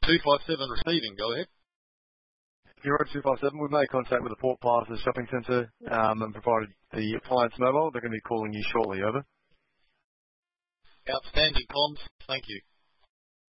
257 receiving, go ahead. Euro 257, we've made contact with the Port Plazas Shopping Centre and provided the appliance mobile. They're going to be calling you shortly, over. Outstanding comms, thank you.